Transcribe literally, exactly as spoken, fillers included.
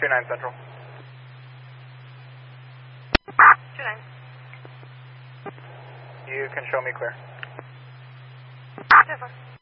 two nine Central. two nine. You can show me clear. ten four.